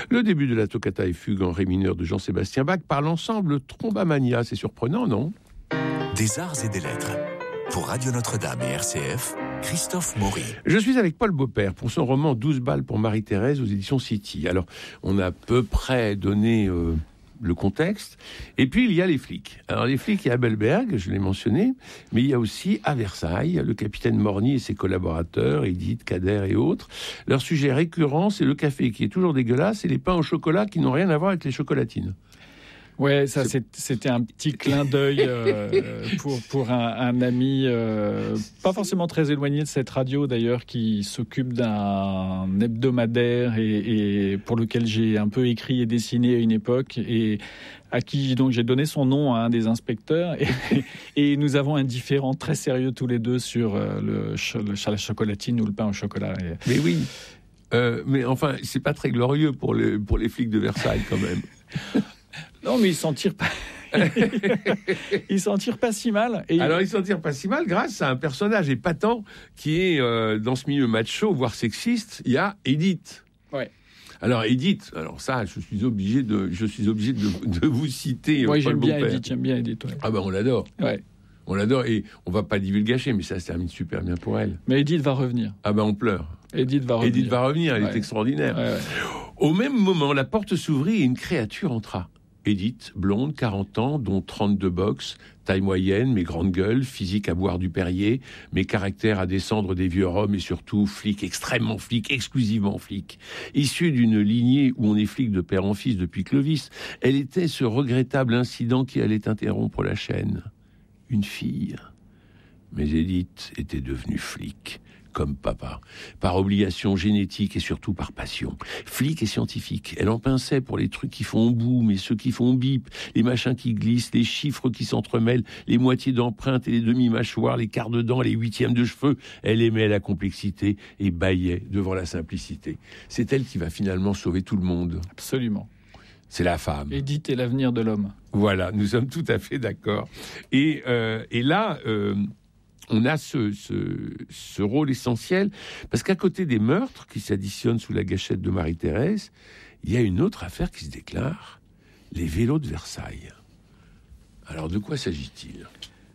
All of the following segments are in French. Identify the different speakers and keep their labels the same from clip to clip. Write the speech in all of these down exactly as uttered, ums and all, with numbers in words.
Speaker 1: Le début de la toccata et fugue en ré mineur de Jean-Sébastien Bach par l'ensemble Trombamania. C'est surprenant, non ?
Speaker 2: Des arts et des lettres. Pour Radio Notre-Dame et R C F, Christophe Maury.
Speaker 1: Je suis avec Paul Beaupère pour son roman douze balles pour Marie-Thérèse aux éditions City. Alors, on a à peu près donné euh, le contexte. Et puis, il y a les flics. Alors, les flics, il y a à Belberg, je l'ai mentionné, mais il y a aussi à Versailles, le capitaine Morny et ses collaborateurs, Edith, Kader et autres. Leur sujet récurrent, c'est le café qui est toujours dégueulasse et les pains au chocolat qui n'ont rien à voir avec les chocolatines.
Speaker 3: Ouais, ça c'est... c'était un petit clin d'œil euh, pour pour un, un ami euh, pas forcément très éloigné de cette radio d'ailleurs, qui s'occupe d'un hebdomadaire et, et pour lequel j'ai un peu écrit et dessiné à une époque, et à qui donc j'ai donné son nom à un des inspecteurs, et, et nous avons un différend très sérieux tous les deux sur euh, le, le la chocolatine ou le pain au chocolat. Et...
Speaker 1: Mais oui, euh, mais enfin c'est pas très glorieux pour les pour les flics de Versailles quand même.
Speaker 3: Non, mais ils s'en tirent pas. Ils s'en tirent pas si mal. Et...
Speaker 1: Alors, ils s'en tirent pas si mal grâce à un personnage épatant qui est euh, dans ce milieu macho, voire sexiste. Il y a Edith.
Speaker 3: Ouais.
Speaker 1: Alors, Edith, alors ça, je suis obligé de, je suis obligé de, de vous citer.
Speaker 3: Oui,
Speaker 1: euh,
Speaker 3: j'aime bien
Speaker 1: Beaupère.
Speaker 3: Edith, j'aime bien Edith. Ouais.
Speaker 1: Ah ben, on l'adore.
Speaker 3: Ouais.
Speaker 1: On l'adore et on va pas divulgacher, mais ça se termine super bien pour elle.
Speaker 3: Mais Edith va revenir.
Speaker 1: Ah ben, on pleure.
Speaker 3: Edith va revenir.
Speaker 1: Edith va revenir, elle
Speaker 3: ouais.
Speaker 1: est extraordinaire.
Speaker 3: Ouais, ouais.
Speaker 1: Au même moment, la porte s'ouvrit et une créature entra. Edith, blonde, quarante ans, dont trente de boxe, taille moyenne, mais grande gueule, physique à boire du Perrier, mais caractère à descendre des vieux roms et surtout flic, extrêmement flic, exclusivement flic. Issue d'une lignée où on est flic de père en fils depuis Clovis, elle était ce regrettable incident qui allait interrompre la chaîne. Une fille. Mais Edith était devenue flic. Comme papa, par obligation génétique et surtout par passion. Flic et scientifique, elle en pinçait pour les trucs qui font boum et ceux qui font bip, les machins qui glissent, les chiffres qui s'entremêlent, les moitiés d'empreintes et les demi-mâchoires, les quarts de dents, les huitièmes de cheveux. Elle aimait la complexité et bâillait devant la simplicité. C'est elle qui va finalement sauver tout le monde.
Speaker 3: Absolument.
Speaker 1: C'est la femme.
Speaker 3: Edith est l'avenir de l'homme.
Speaker 1: Voilà, nous sommes tout à fait d'accord. Et, euh, et là... Euh, on a ce, ce, ce rôle essentiel, parce qu'à côté des meurtres qui s'additionnent sous la gâchette de Marie-Thérèse, il y a une autre affaire qui se déclare, les vélos de Versailles. Alors, de quoi s'agit-il ?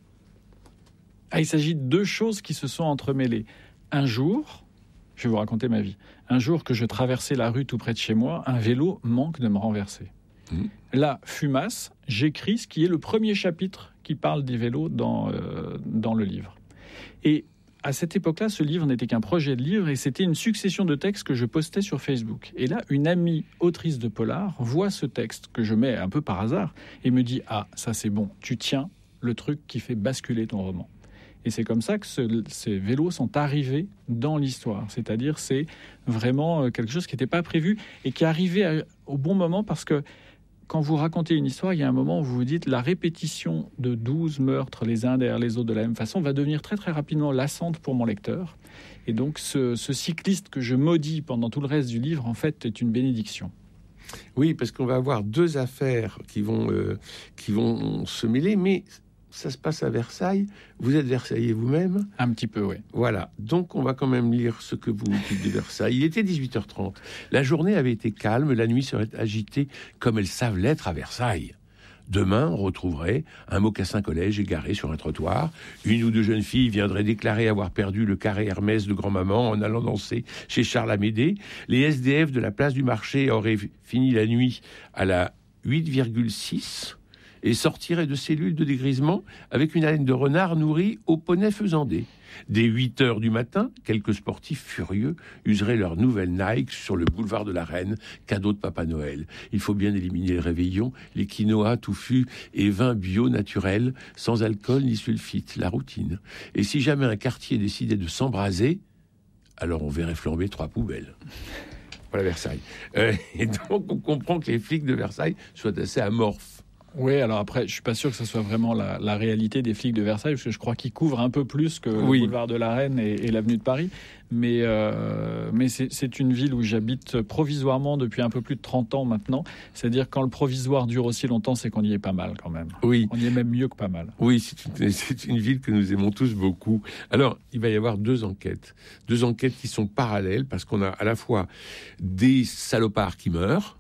Speaker 3: Ah, il s'agit de deux choses qui se sont entremêlées. Un jour, je vais vous raconter ma vie, un jour que je traversais la rue tout près de chez moi, un vélo manque de me renverser. Mmh. Là, fumasse, j'écris ce qui est le premier chapitre qui parle des vélos dans, euh, dans le livre. Et à cette époque-là, ce livre n'était qu'un projet de livre et c'était une succession de textes que je postais sur Facebook. Et là, une amie autrice de polar voit ce texte que je mets un peu par hasard et me dit « Ah, ça c'est bon, tu tiens le truc qui fait basculer ton roman ». Et c'est comme ça que ce, ces vélos sont arrivés dans l'histoire. C'est-à-dire, c'est vraiment quelque chose qui n'était pas prévu et qui est arrivé à, au bon moment, parce que quand vous racontez une histoire, il y a un moment où vous vous dites la répétition de douze meurtres les uns derrière les autres de la même façon va devenir très très rapidement lassante pour mon lecteur. Et donc ce, ce cycliste que je maudis pendant tout le reste du livre, en fait, est une bénédiction.
Speaker 1: Oui, parce qu'on va avoir deux affaires qui vont, euh, qui vont se mêler, mais ça se passe à Versailles. Vous êtes Versaillais vous-même ?
Speaker 3: Un petit peu, oui.
Speaker 1: Voilà. Donc, on va quand même lire ce que vous dites de Versailles. Il était dix-huit heures trente. La journée avait été calme. La nuit serait agitée comme elles savent l'être à Versailles. Demain, on retrouverait un mocassin collège égaré sur un trottoir. Une ou deux jeunes filles viendraient déclarer avoir perdu le carré Hermès de grand-maman en allant danser chez Charles Amédée. Les S D F de la place du marché auraient fini la nuit à la huit virgule six et sortiraient de cellules de dégrisement avec une haleine de renard nourrie au poney faisandé. Dès huit heures du matin, quelques sportifs furieux useraient leur nouvelle Nike sur le boulevard de la Reine, cadeau de Papa Noël. Il faut bien éliminer le réveillon, les quinoa touffus et vins bio naturels, sans alcool ni sulfite, la routine. Et si jamais un quartier décidait de s'embraser, alors on verrait flamber trois poubelles. Voilà Versailles. Euh, et donc on comprend que les flics de Versailles soient assez amorphes.
Speaker 3: Oui, alors après, je suis pas sûr que ce soit vraiment la, la réalité des flics de Versailles, parce que je crois qu'ils couvrent un peu plus que oui. le boulevard de la Reine et, et l'avenue de Paris. Mais, euh, mais c'est, c'est une ville où j'habite provisoirement depuis un peu plus de trente ans maintenant. C'est-à-dire, quand le provisoire dure aussi longtemps, c'est qu'on y est pas mal quand même.
Speaker 1: Oui.
Speaker 3: On y est même mieux que pas mal.
Speaker 1: Oui, c'est une, c'est une ville que nous aimons tous beaucoup. Alors, il va y avoir deux enquêtes. Deux enquêtes qui sont parallèles, parce qu'on a à la fois des salopards qui meurent,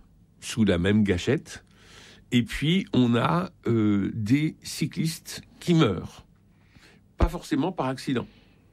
Speaker 1: sous la même gâchette. Et puis, on a euh, des cyclistes qui meurent. Pas forcément par accident.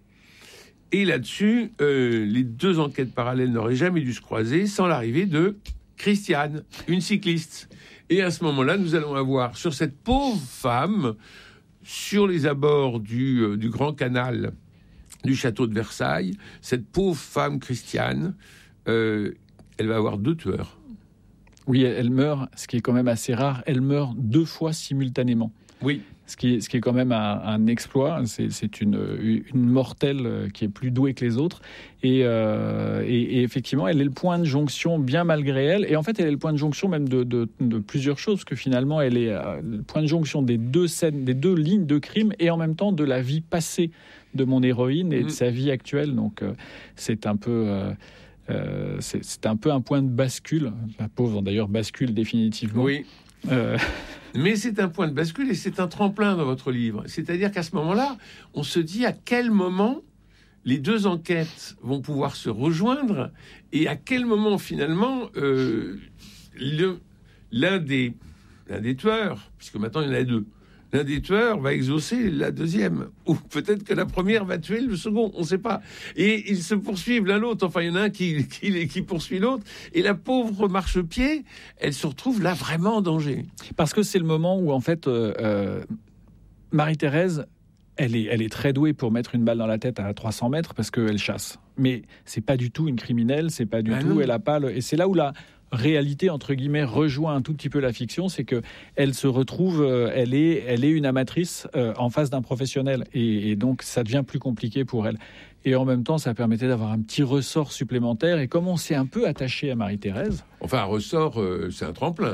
Speaker 1: Et là-dessus, euh, les deux enquêtes parallèles n'auraient jamais dû se croiser sans l'arrivée de Christiane, une cycliste. Et à ce moment-là, nous allons avoir sur cette pauvre femme, sur les abords du, euh, du grand canal du château de Versailles, cette pauvre femme Christiane, euh, elle va avoir deux tueurs.
Speaker 3: Oui, elle meurt, ce qui est quand même assez rare, elle meurt deux fois simultanément.
Speaker 1: Oui.
Speaker 3: Ce qui est, ce qui est quand même un, un exploit. C'est, c'est une, une mortelle qui est plus douée que les autres. Et, euh, et, et effectivement, elle est le point de jonction, bien malgré elle. Et en fait, elle est le point de jonction même de, de, de plusieurs choses, parce que finalement, elle est euh, le point de jonction des deux scènes, des deux lignes de crime, et en même temps de la vie passée de mon héroïne et mmh. de sa vie actuelle. Donc, euh, c'est un peu... Euh, Euh, c'est, c'est un peu un point de bascule. La pauvre, d'ailleurs, bascule définitivement.
Speaker 1: Oui. Euh... Mais c'est un point de bascule et c'est un tremplin dans votre livre. C'est-à-dire qu'à ce moment-là, on se dit à quel moment les deux enquêtes vont pouvoir se rejoindre et à quel moment, finalement, euh, le, l'un, des, l'un des tueurs, puisque maintenant il y en a deux, l'un des tueurs va exaucer la deuxième. Ou peut-être que la première va tuer le second, on ne sait pas. Et ils se poursuivent l'un l'autre. Enfin, il y en a un qui, qui, qui poursuit l'autre. Et la pauvre marchepied, elle se retrouve là vraiment en danger.
Speaker 3: Parce que c'est le moment où, en fait, euh, euh, Marie-Thérèse, elle est, elle est très douée pour mettre une balle dans la tête à trois cents mètres parce qu'elle chasse. Mais c'est pas du tout une criminelle, c'est pas du ah tout... Non. Elle a pas le, et c'est là où la... réalité entre guillemets rejoint un tout petit peu la fiction, c'est que elle se retrouve, euh, elle est, elle est une amatrice euh, en face d'un professionnel et, et donc ça devient plus compliqué pour elle. Et en même temps, ça permettait d'avoir un petit ressort supplémentaire. Et comme on s'est un peu attaché à Marie-Thérèse,
Speaker 1: enfin un ressort, euh, c'est un tremplin.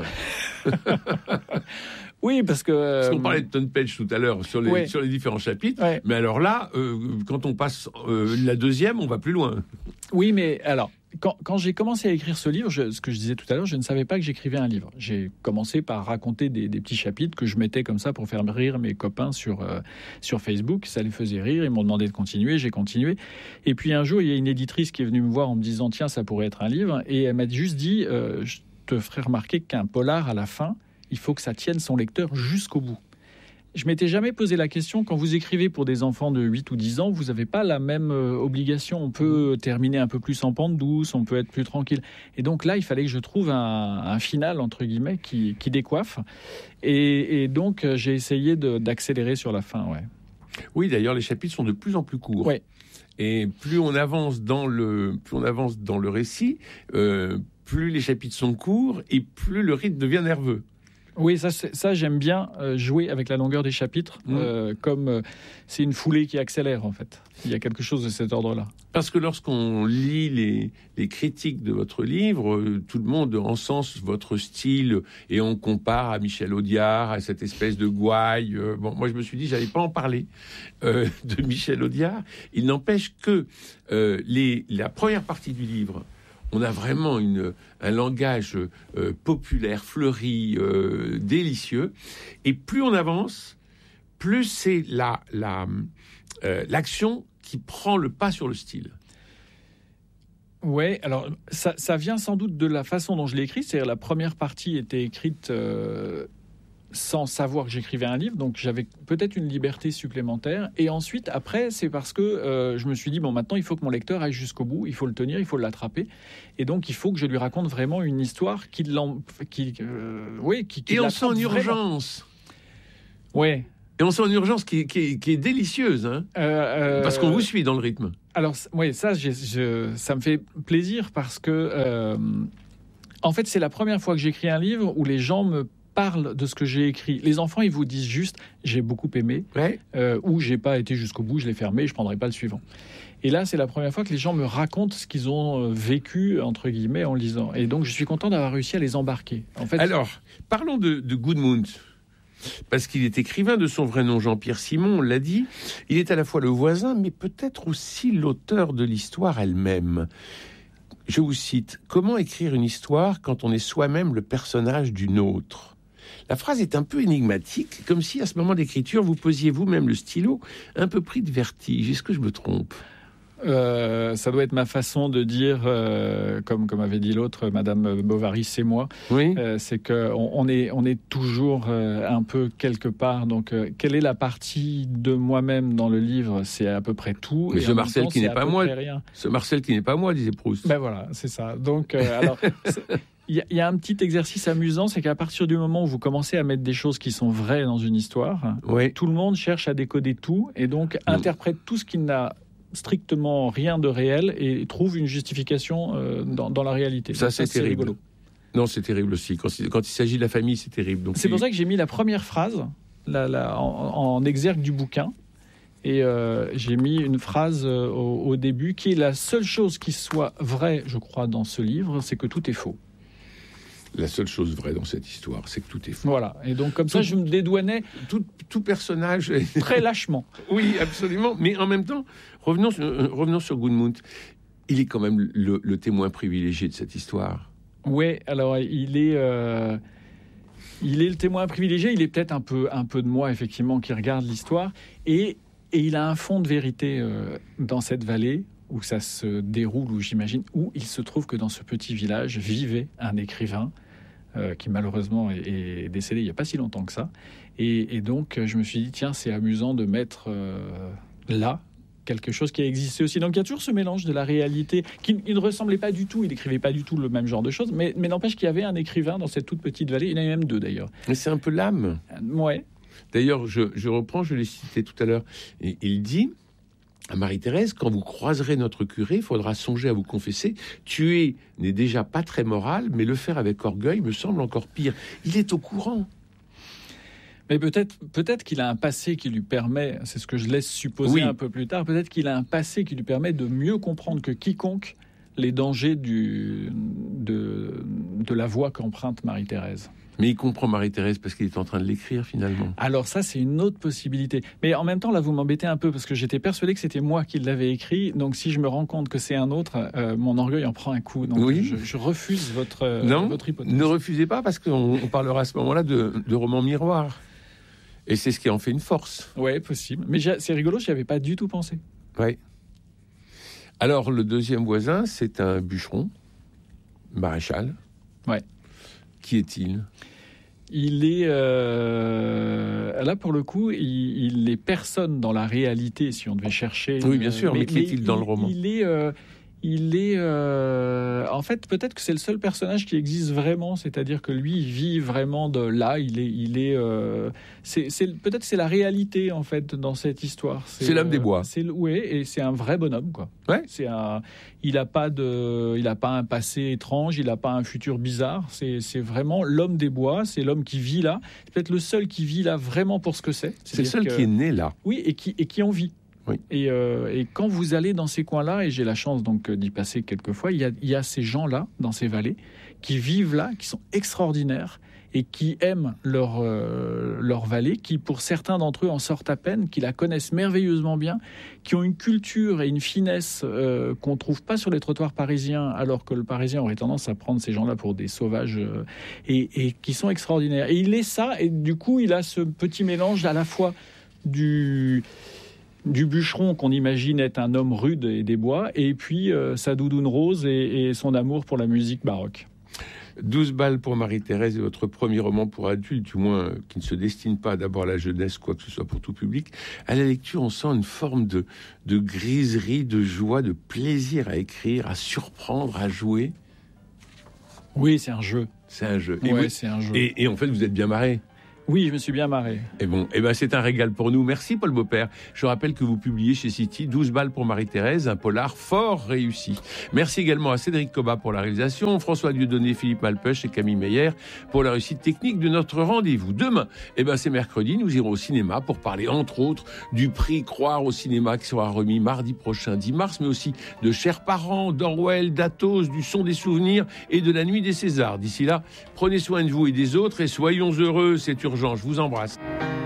Speaker 3: Oui, parce que... Euh,
Speaker 1: parce qu'on parlait de Tom Page tout à l'heure sur les, ouais. sur les différents chapitres, ouais. mais alors là, euh, quand on passe euh, la deuxième, on va plus loin.
Speaker 3: Oui, mais alors, quand, quand j'ai commencé à écrire ce livre, je, ce que je disais tout à l'heure, je ne savais pas que j'écrivais un livre. J'ai commencé par raconter des, des petits chapitres que je mettais comme ça pour faire rire mes copains sur, euh, sur Facebook. Ça les faisait rire, ils m'ont demandé de continuer, j'ai continué. Et puis un jour, il y a une éditrice qui est venue me voir en me disant « Tiens, ça pourrait être un livre ». Et elle m'a juste dit euh, « Je te ferai remarquer qu'un polar, à la fin, il faut que ça tienne son lecteur jusqu'au bout. » Je m'étais jamais posé la question, quand vous écrivez pour des enfants de huit ou dix ans, vous n'avez pas la même euh, obligation. On peut terminer un peu plus en pente douce, on peut être plus tranquille. Et donc là, il fallait que je trouve un, un final, entre guillemets, qui, qui décoiffe. Et, et donc, euh, j'ai essayé de, d'accélérer sur la fin, ouais.
Speaker 1: Oui, d'ailleurs, les chapitres sont de plus en plus courts.
Speaker 3: Ouais.
Speaker 1: Et plus on avance dans le, plus on avance dans le récit, euh, plus les chapitres sont courts et plus le rythme devient nerveux.
Speaker 3: Oui, ça, ça j'aime bien euh, jouer avec la longueur des chapitres, mmh. euh, comme euh, c'est une foulée qui accélère, en fait. Il y a quelque chose de cet ordre-là.
Speaker 1: Parce que lorsqu'on lit les, les critiques de votre livre, euh, tout le monde encense votre style et on compare à Michel Audiard, à cette espèce de gouaille. Euh, bon, moi, je me suis dit, j'allais pas en parler euh, de Michel Audiard. Il n'empêche que euh, les, la première partie du livre, on a vraiment une, un langage euh, populaire, fleuri, euh, délicieux. Et plus on avance, plus c'est la, la, euh, l'action qui prend le pas sur le style.
Speaker 3: Oui, alors ça, ça vient sans doute de la façon dont je l'ai écrit. C'est-à-dire la première partie était écrite euh, sans savoir que j'écrivais un livre, donc j'avais peut-être une liberté supplémentaire. Et ensuite, après, c'est parce que euh, je me suis dit, bon, maintenant, il faut que mon lecteur aille jusqu'au bout, il faut le tenir, il faut l'attraper. Et donc, il faut que je lui raconte vraiment une histoire qui... qui, euh, oui, qui, qui
Speaker 1: Et on sent en urgence.
Speaker 3: Oui.
Speaker 1: Et on sent en urgence qui, qui, qui est délicieuse, hein euh, euh, parce qu'on vous suit dans le rythme.
Speaker 3: Alors, oui, ça, j'ai, je, ça me fait plaisir parce que, euh, en fait, c'est la première fois que j'écris un livre où les gens me parlent de ce que j'ai écrit. Les enfants, ils vous disent juste « j'ai beaucoup aimé ouais. » euh, ou « j'ai pas été jusqu'au bout, je l'ai fermé, je prendrai pas le suivant ». Et là, c'est la première fois que les gens me racontent ce qu'ils ont vécu, entre guillemets, en lisant. Et donc, je suis content d'avoir réussi à les embarquer. En fait,
Speaker 1: alors, parlons de, de Gudmund. Parce qu'il est écrivain, de son vrai nom Jean-Pierre Simon, on l'a dit. Il est à la fois le voisin, mais peut-être aussi l'auteur de l'histoire elle-même. Je vous cite, « Comment écrire une histoire quand on est soi-même le personnage d'une autre ?» La phrase est un peu énigmatique, comme si à ce moment d'écriture, vous posiez vous-même le stylo, un peu pris de vertige. Est-ce que je me trompe ?
Speaker 3: Euh, ça doit être ma façon de dire, euh, comme, comme avait dit l'autre, Madame Bovary, c'est moi.
Speaker 1: Oui.
Speaker 3: Euh, c'est qu'on on est, on est toujours euh, un peu quelque part. Donc, euh, quelle est la partie de moi-même dans le livre ? C'est à peu près tout.
Speaker 1: Mais
Speaker 3: et
Speaker 1: ce
Speaker 3: en même
Speaker 1: Marcel
Speaker 3: temps,
Speaker 1: qui
Speaker 3: c'est
Speaker 1: n'est
Speaker 3: à
Speaker 1: pas
Speaker 3: peu
Speaker 1: moi.
Speaker 3: près rien.
Speaker 1: Ce Marcel qui n'est pas moi, disait Proust.
Speaker 3: Ben voilà, c'est ça. Donc, euh, alors, il y, y a un petit exercice amusant, c'est qu'à partir du moment où vous commencez à mettre des choses qui sont vraies dans une histoire,
Speaker 1: Oui.
Speaker 3: tout le monde cherche à décoder tout et donc mmh. interprète tout ce qui n'a strictement rien de réel et trouve une justification euh, dans, dans la réalité.
Speaker 1: Ça, c'est,
Speaker 3: ça c'est
Speaker 1: terrible.
Speaker 3: rigolo.
Speaker 1: Non, c'est terrible aussi. Quand, quand il s'agit de la famille, c'est terrible. Donc,
Speaker 3: c'est
Speaker 1: il...
Speaker 3: pour ça que j'ai mis la première phrase la, la, en, en exergue du bouquin. Et euh, j'ai mis une phrase euh, au, au début qui est la seule chose qui soit vraie, je crois, dans ce livre, c'est que tout est faux.
Speaker 1: La seule chose vraie dans cette histoire, c'est que tout est faux.
Speaker 3: Voilà. Et donc, comme tout, ça, je me dédouanais
Speaker 1: tout, tout personnage...
Speaker 3: très lâchement.
Speaker 1: Oui, absolument. Mais en même temps, revenons, euh, revenons sur Gudmund. Il est quand même le, le témoin privilégié de cette histoire.
Speaker 3: Oui, alors il est... Euh... Il est le témoin privilégié. Il est peut-être un peu, un peu de moi, effectivement, qui regarde l'histoire. Et, et il a un fond de vérité euh, dans cette vallée où ça se déroule, où j'imagine, où il se trouve que dans ce petit village vivait un écrivain euh, qui malheureusement est, est décédé il n'y a pas si longtemps que ça. Et, et donc, je me suis dit, tiens, c'est amusant de mettre euh, là quelque chose qui a existé aussi. Donc, il y a toujours ce mélange de la réalité qui il ne ressemblait pas du tout, il n'écrivait pas du tout le même genre de choses, mais, mais n'empêche qu'il y avait un écrivain dans cette toute petite vallée. Il y en avait même deux, d'ailleurs.
Speaker 1: Mais c'est un peu l'âme.
Speaker 3: Euh, ouais.
Speaker 1: D'ailleurs, je, je reprends, je l'ai cité tout à l'heure, et il dit... à Marie-Thérèse, quand vous croiserez notre curé, il faudra songer à vous confesser. Tuer n'est déjà pas très moral, mais le faire avec orgueil me semble encore pire. Il est au courant.
Speaker 3: Mais peut-être, peut-être qu'il a un passé qui lui permet, c'est ce que je laisse supposer oui. un peu plus tard, peut-être qu'il a un passé qui lui permet de mieux comprendre que quiconque les dangers du, de, de la voie qu'emprunte Marie-Thérèse.
Speaker 1: Mais il comprend Marie-Thérèse parce qu'il est en train de l'écrire, finalement.
Speaker 3: Alors ça, c'est une autre possibilité. Mais en même temps, là, vous m'embêtez un peu, parce que j'étais persuadé que c'était moi qui l'avais écrit. Donc si je me rends compte que c'est un autre, euh, mon orgueil en prend un coup. Donc
Speaker 1: oui.
Speaker 3: je, je refuse votre, euh,
Speaker 1: non,
Speaker 3: votre hypothèse.
Speaker 1: Ne refusez pas, parce qu'on on parlera à ce moment-là de, de romans miroirs. Et c'est ce qui en fait une force.
Speaker 3: Oui, possible. Mais c'est rigolo, je n'y avais pas du tout pensé.
Speaker 1: Oui. Alors, le deuxième voisin, c'est un bûcheron, maréchal.
Speaker 3: Ouais.
Speaker 1: Qui est-il ?
Speaker 3: Il est... Euh, là, pour le coup, il, il est personne dans la réalité, si on devait chercher...
Speaker 1: Oui, bien sûr, mais, mais qui est-il dans
Speaker 3: il,
Speaker 1: le roman ?
Speaker 3: Il est... Euh, il est euh, en fait, peut-être que c'est le seul personnage qui existe vraiment, c'est-à-dire que lui, il vit vraiment de là. Il est, il est, euh, c'est, c'est peut-être c'est la réalité en fait dans cette histoire.
Speaker 1: C'est, c'est l'homme
Speaker 3: euh,
Speaker 1: des bois.
Speaker 3: C'est oui, et c'est un vrai bonhomme quoi.
Speaker 1: Ouais.
Speaker 3: C'est un, il a pas de, il a pas un passé étrange, il a pas un futur bizarre. C'est, c'est vraiment l'homme des bois. C'est l'homme qui vit là. C'est peut-être le seul qui vit là vraiment pour ce que c'est.
Speaker 1: C'est, c'est le seul
Speaker 3: que,
Speaker 1: qui est né là.
Speaker 3: Oui, et qui et qui en vit.
Speaker 1: Oui.
Speaker 3: Et, euh, et quand vous allez dans ces coins-là, et j'ai la chance donc d'y passer quelques fois, il y a, il y a ces gens-là, dans ces vallées, qui vivent là, qui sont extraordinaires et qui aiment leur, euh, leur vallée, qui pour certains d'entre eux en sortent à peine, qui la connaissent merveilleusement bien, qui ont une culture et une finesse euh, qu'on ne trouve pas sur les trottoirs parisiens, alors que le Parisien aurait tendance à prendre ces gens-là pour des sauvages, euh, et, et qui sont extraordinaires. Et il est ça, et du coup il a ce petit mélange à la fois du... du bûcheron qu'on imagine être un homme rude et des bois, et puis euh, sa doudoune rose et, et son amour pour la musique baroque.
Speaker 1: douze balles pour Marie-Thérèse est votre premier roman pour adultes, du moins euh, qui ne se destine pas d'abord à la jeunesse, quoi que ce soit pour tout public. À la lecture, on sent une forme de, de griserie, de joie, de plaisir à écrire, à surprendre, à jouer.
Speaker 3: Oui, c'est un jeu.
Speaker 1: C'est un jeu.
Speaker 3: Et
Speaker 1: ouais,
Speaker 3: oui, c'est un jeu.
Speaker 1: Et, et en fait, vous êtes bien marré.
Speaker 3: Oui, je me suis bien marré.
Speaker 1: Et bon, et ben c'est un régal pour nous. Merci Paul Beaupère. Je rappelle que vous publiez chez City douze balles pour Marie-Thérèse, un polar fort réussi. Merci également à Cédric Cobat pour la réalisation, François Dieudonné, Philippe Malpeuch et Camille Meyer pour la réussite technique de notre rendez-vous. Demain, et ben c'est mercredi, nous irons au cinéma pour parler entre autres du prix Croire au cinéma qui sera remis mardi prochain, dix mars, mais aussi de Chers parents, d'Orwell, d'Athos, du Son des souvenirs et de la Nuit des Césars. D'ici là, prenez soin de vous et des autres et soyons heureux, c'est urgent. Je vous embrasse.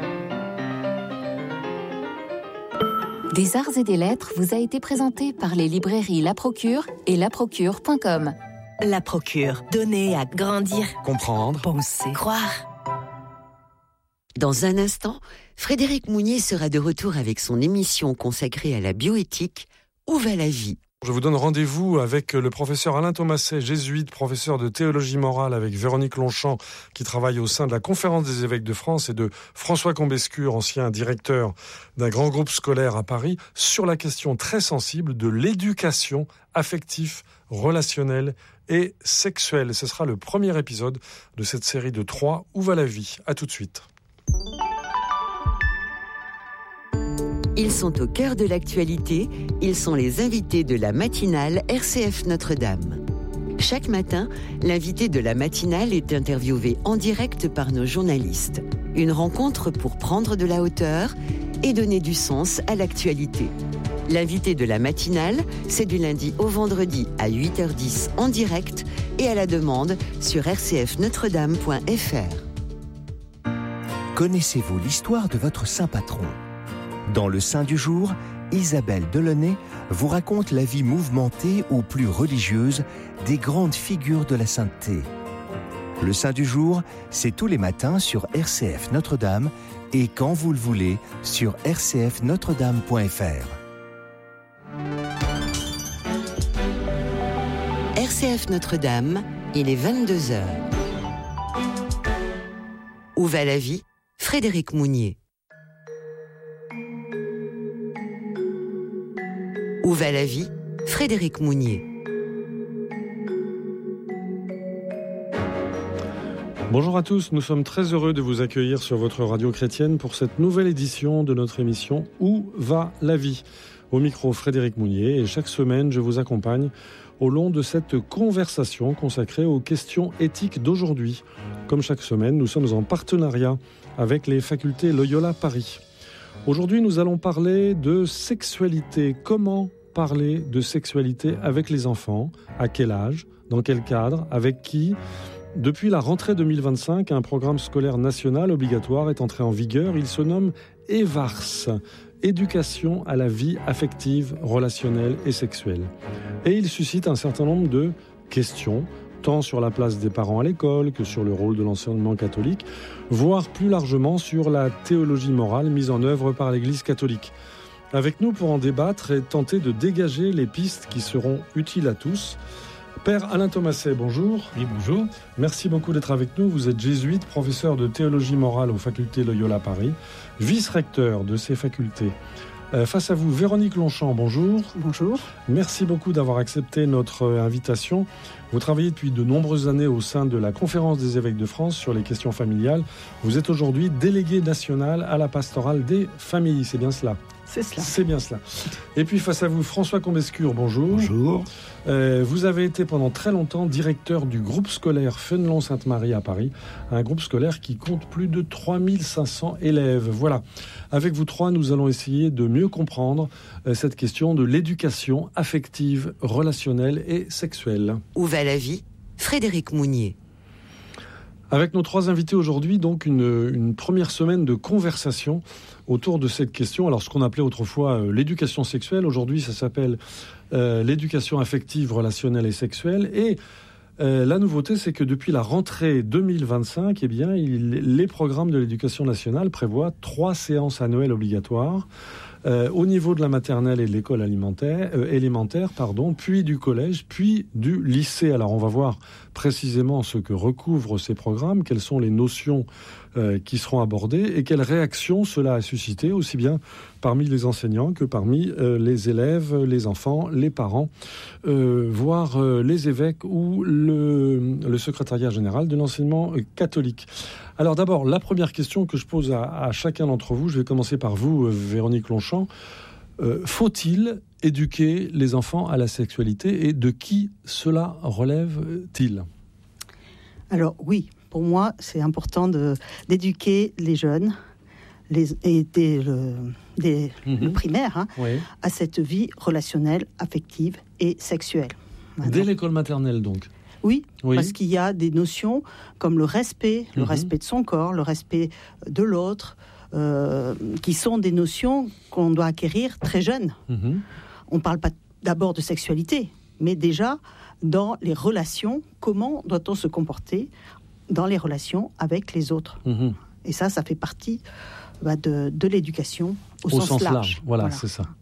Speaker 4: Des arts et des lettres vous a été présenté par les librairies La Procure et la procure point com.
Speaker 5: La Procure, donner à grandir,
Speaker 6: comprendre,
Speaker 5: penser, croire.
Speaker 7: Dans un instant, Frédéric Mounier sera de retour avec son émission consacrée à la bioéthique, Où va la vie ?
Speaker 6: Je vous donne rendez-vous avec le professeur Alain Thomasset, jésuite, professeur de théologie morale, avec Véronique Longchamp, qui travaille au sein de la Conférence des évêques de France, et de François Combescure, ancien directeur d'un grand groupe scolaire à Paris, sur la question très sensible de l'éducation affective, relationnelle et sexuelle. Ce sera le premier épisode de cette série de trois, Où va la vie ? À tout de suite.
Speaker 7: Ils sont au cœur de l'actualité, ils sont les invités de la matinale R C F Notre-Dame. Chaque matin, l'invité de la matinale est interviewé en direct par nos journalistes. Une rencontre pour prendre de la hauteur et donner du sens à l'actualité. L'invité de la matinale, c'est du lundi au vendredi à huit heures dix en direct et à la demande sur r c f notre dame point f r.
Speaker 8: Connaissez-vous l'histoire de votre saint patron ? Dans le Saint du jour, Isabelle Delaunay vous raconte la vie mouvementée ou plus religieuse des grandes figures de la sainteté. Le Saint du jour, c'est tous les matins sur R C F Notre-Dame et quand vous le voulez sur r c f notre dame point f r.
Speaker 7: R C F Notre-Dame, il est vingt-deux heures. Où va la vie ? Frédéric Mounier. Où va la vie ? Frédéric Mounier.
Speaker 6: Bonjour à tous, nous sommes très heureux de vous accueillir sur votre radio chrétienne pour cette nouvelle édition de notre émission Où va la vie ? Au micro, Frédéric Mounier, et chaque semaine, je vous accompagne au long de cette conversation consacrée aux questions éthiques d'aujourd'hui. Comme chaque semaine, nous sommes en partenariat avec les facultés Loyola Paris. Aujourd'hui, nous allons parler de sexualité. Comment parler de sexualité avec les enfants ? À quel âge ? Dans quel cadre ? Avec qui ? Depuis la rentrée deux mille vingt-cinq, un programme scolaire national obligatoire est entré en vigueur. Il se nomme EVARS, Éducation à la vie affective, relationnelle et sexuelle. Et il suscite un certain nombre de questions, tant sur la place des parents à l'école que sur le rôle de l'enseignement catholique, voire plus largement sur la théologie morale mise en œuvre par l'Église catholique. Avec nous pour en débattre et tenter de dégager les pistes qui seront utiles à tous, Père Alain Thomasset, bonjour.
Speaker 9: Oui, bonjour.
Speaker 6: Merci beaucoup d'être avec nous. Vous êtes jésuite, professeur de théologie morale aux facultés Loyola Paris, vice-recteur de ces facultés. Euh, face à vous, Véronique Longchamp, bonjour.
Speaker 9: Bonjour.
Speaker 6: Merci beaucoup d'avoir accepté notre invitation. Vous travaillez depuis de nombreuses années au sein de la Conférence des évêques de France sur les questions familiales. Vous êtes aujourd'hui délégué national à la pastorale des familles, c'est bien cela ?
Speaker 9: C'est cela.
Speaker 6: C'est bien cela. Et puis face à vous, François Combescure, bonjour.
Speaker 9: Bonjour.
Speaker 6: Euh, vous avez été pendant très longtemps directeur du groupe scolaire Fénelon-Sainte-Marie à Paris, un groupe scolaire qui compte plus de trois mille cinq cents élèves. Voilà. Avec vous trois, nous allons essayer de mieux comprendre euh, cette question de l'éducation affective, relationnelle et sexuelle.
Speaker 7: Où va la vie ? Frédéric Mounier.
Speaker 6: Avec nos trois invités aujourd'hui, donc une, une première semaine de conversation autour de cette question. Alors, ce qu'on appelait autrefois euh, l'éducation sexuelle, aujourd'hui, ça s'appelle euh, l'éducation affective, relationnelle et sexuelle. Et euh, la nouveauté, c'est que depuis la rentrée deux mille vingt-cinq, eh bien, il, les programmes de l'éducation nationale prévoient trois séances annuelles obligatoires. Euh, au niveau de la maternelle et de l'école alimentaire, euh, élémentaire, pardon, puis du collège, puis du lycée. Alors on va voir précisément ce que recouvrent ces programmes, quelles sont les notions euh, qui seront abordées et quelles réactions cela a suscité, aussi bien parmi les enseignants que parmi euh, les élèves, les enfants, les parents, euh, voire euh, les évêques ou le, le secrétariat général de l'enseignement catholique. Alors d'abord, la première question que je pose à, à chacun d'entre vous, je vais commencer par vous, euh, Véronique Longchamp. Euh, faut-il éduquer les enfants à la sexualité et de qui cela relève-t-il ?
Speaker 9: Alors oui, pour moi, c'est important de, d'éduquer les jeunes, les, et dès le, dès mm-hmm. le primaire, hein, oui. à cette vie relationnelle, affective et sexuelle.
Speaker 6: Maintenant. Dès l'école maternelle donc ?
Speaker 9: Oui, oui, parce qu'il y a des notions comme le respect, le mmh. respect de son corps, le respect de l'autre, euh, qui sont des notions qu'on doit acquérir très jeune. Mmh. On ne parle pas d'abord de sexualité, mais déjà dans les relations, comment doit-on se comporter dans les relations avec les autres. Mmh. Et ça, ça fait partie bah, de, de l'éducation au, au sens, sens large. large.
Speaker 6: Voilà, voilà, c'est ça.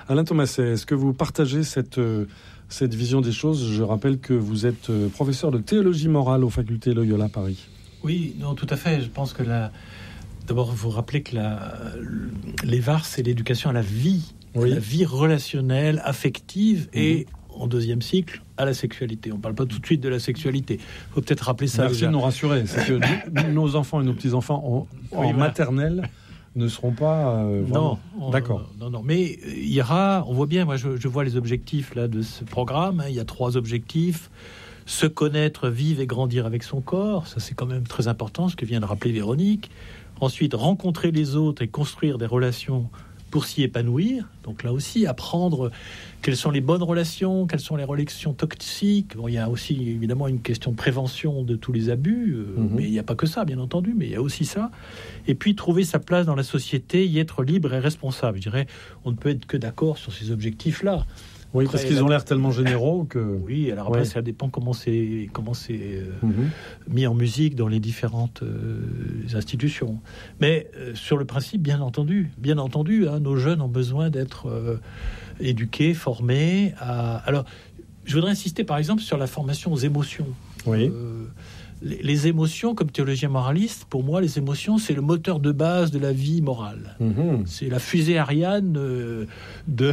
Speaker 6: Alain Thomaset, est-ce que vous partagez cette, euh, cette vision des choses? Je rappelle que vous êtes euh, professeur de théologie morale aux facultés Loyola Paris.
Speaker 10: Oui, non, tout à fait. Je pense que la... d'abord, vous rappelez que la... les V A R, c'est l'éducation à la vie, oui. à la vie relationnelle, affective mmh. et, en deuxième cycle, à la sexualité. On ne parle pas tout de suite de la sexualité. Il faut peut-être rappeler ça.
Speaker 6: Merci
Speaker 10: déjà.
Speaker 6: de nous rassurer. C'est que nous, nos enfants et nos petits-enfants en, oui, en voilà. maternelle ne seront pas... Euh, vraiment...
Speaker 10: Non. On,
Speaker 6: D'accord.
Speaker 10: Non, non. Mais il y aura... On voit bien, moi, je, je vois les objectifs là, de ce programme. Hein, il y a trois objectifs. Se connaître, vivre et grandir avec son corps. Ça, c'est quand même très important, ce que vient de rappeler Véronique. Ensuite, rencontrer les autres et construire des relations pour s'y épanouir. Donc là aussi, apprendre quelles sont les bonnes relations, quelles sont les relations toxiques. Bon, il y a aussi évidemment une question de prévention de tous les abus, euh, mmh. mais il n'y a pas que ça, bien entendu, mais il y a aussi ça. Et puis trouver sa place dans la société, y être libre et responsable. Je dirais, on ne peut être que d'accord sur ces objectifs-là.
Speaker 6: Oui, après, parce qu'ils ont l'air tellement généraux que...
Speaker 10: Oui, alors après, ouais. ça dépend comment c'est, comment c'est euh, mm-hmm. mis en musique dans les différentes euh, institutions. Mais euh, sur le principe, bien entendu, bien entendu, hein, nos jeunes ont besoin d'être euh, éduqués, formés. À... Alors, je voudrais insister, par exemple, sur la formation aux émotions.
Speaker 6: Oui.
Speaker 10: Euh, les, les émotions, comme théologien moraliste, pour moi, les émotions, c'est le moteur de base de la vie morale. Mm-hmm. C'est la fusée Ariane euh, de,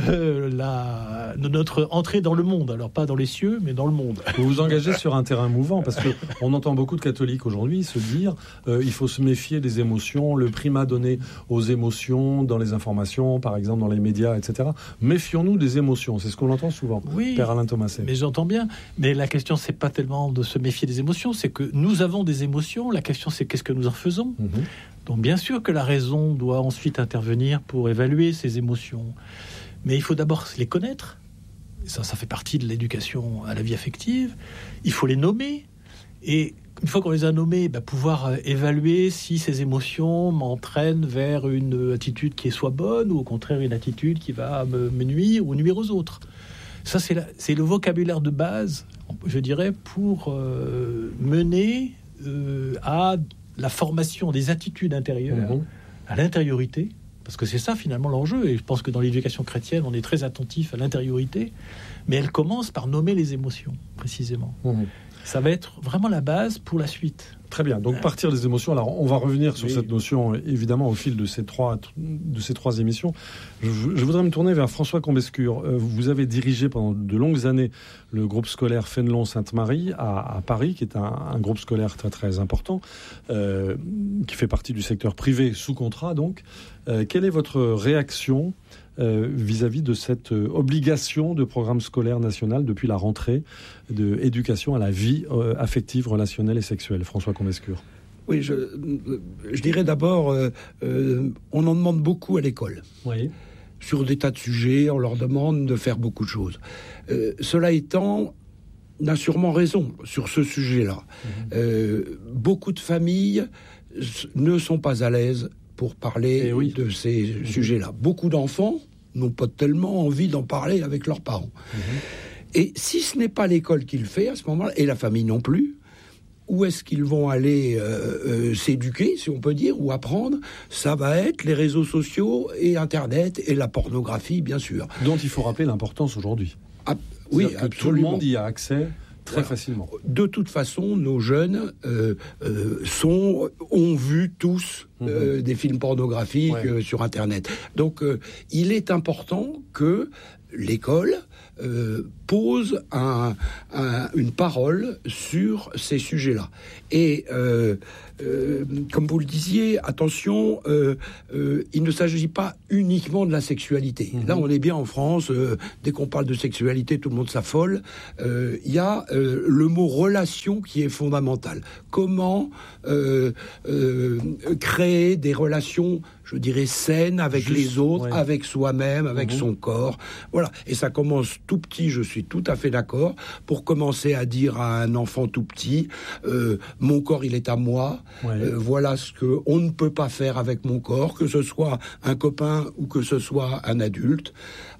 Speaker 10: la, de notre entrée dans le monde. Alors, pas dans les cieux, mais dans le monde.
Speaker 6: Vous vous engagez sur un terrain mouvant, parce qu'on entend beaucoup de catholiques aujourd'hui se dire euh, il faut se méfier des émotions, le primat donné aux émotions dans les informations, par exemple dans les médias, et cetera. Méfions-nous des émotions, c'est ce qu'on entend souvent,
Speaker 10: oui,
Speaker 6: Père Alain Thomaset.
Speaker 10: Mais j'entends bien. Mais la question, c'est pas tellement de se méfier des émotions, c'est que nous avons des émotions. La question, c'est qu'est-ce que nous en faisons ? Mmh. Donc, bien sûr que la raison doit ensuite intervenir pour évaluer ces émotions. Mais il faut d'abord les connaître. Ça, ça fait partie de l'éducation à la vie affective. Il faut les nommer. Et une fois qu'on les a nommés, bah, pouvoir évaluer si ces émotions m'entraînent vers une attitude qui est soit bonne ou au contraire une attitude qui va me, me nuire ou nuire aux autres. Ça, c'est, la, c'est le vocabulaire de base, je dirais, pour euh, mener euh, à la formation des attitudes intérieures, mmh. à l'intériorité, parce que c'est ça finalement l'enjeu, et je pense que dans l'éducation chrétienne, on est très attentif à l'intériorité, mais elle commence par nommer les émotions, précisément. Mmh. Ça va être vraiment la base pour la suite.
Speaker 6: Très bien, donc partir des émotions. Alors, on va revenir sur oui. cette notion, évidemment, au fil de ces trois, de ces trois émissions. Je, je voudrais me tourner vers François Combescure. Vous avez dirigé pendant de longues années le groupe scolaire Fénelon-Sainte-Marie à, à Paris, qui est un, un groupe scolaire très, très important, euh, qui fait partie du secteur privé sous contrat, donc. Euh, quelle est votre réaction euh, vis-à-vis de cette euh, obligation de programme scolaire national depuis la rentrée de éducation à la vie euh, affective, relationnelle et sexuelle? François Combescure.
Speaker 11: Oui, je, je dirais d'abord, euh, euh, on en demande beaucoup à l'école.
Speaker 6: Oui.
Speaker 11: Sur des tas de sujets, on leur demande de faire beaucoup de choses. Euh, cela étant, on a sûrement raison sur ce sujet-là. Mmh. Euh, beaucoup de familles ne sont pas à l'aise pour parler oui. de ces mmh. sujets-là. Beaucoup d'enfants n'ont pas tellement envie d'en parler avec leurs parents. Mmh. Et si ce n'est pas l'école qui le fait, à ce moment-là, et la famille non plus, où est-ce qu'ils vont aller euh, euh, s'éduquer, si on peut dire, ou apprendre? Ça va être les réseaux sociaux et Internet et la pornographie, bien sûr.
Speaker 6: Dont il faut rappeler l'importance aujourd'hui.
Speaker 11: Ah, oui,
Speaker 6: que tout le monde y a accès très voilà. facilement.
Speaker 11: De toute façon, nos jeunes euh, euh, sont, ont vu tous euh, mmh. des films pornographiques ouais. euh, sur Internet. Donc, euh, il est important que l'école euh, pose un, un, une parole sur ces sujets-là. Et euh, euh, comme vous le disiez, attention, euh, euh, il ne s'agit pas uniquement de la sexualité. Mmh. Là, on est bien en France, euh, dès qu'on parle de sexualité, tout le monde s'affole. Euh, il y a euh, le mot relation qui est fondamental. Comment euh, euh, créer des relations, je dirais, saines avec Juste, les autres, ouais. avec soi-même, avec mmh. son corps. Voilà. Et ça commence tout petit, je suis tout à fait d'accord, pour commencer à dire à un enfant tout petit, euh, mon corps, il est à moi. Ouais. Euh, voilà ce qu'on ne peut pas faire avec mon corps, que ce soit un copain ou que ce soit un adulte.